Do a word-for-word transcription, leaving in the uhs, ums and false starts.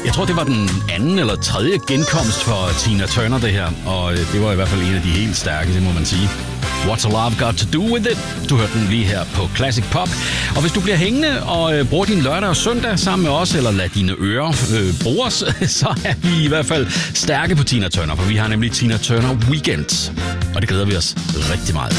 Jeg tror, det var den anden eller tredje genkomst for Tina Turner, det her. Og det var i hvert fald en af de helt stærke, det må man sige. What's a Love Got To Do With It? Du hørte den lige her på Classic Pop. Og hvis du bliver hængende og øh, bruger din lørdag og søndag sammen med os, eller lad dine ører øh, bruges, så er vi i hvert fald stærke på Tina Turner, for vi har nemlig Tina Turner Weekend. Og det glæder vi os rigtig meget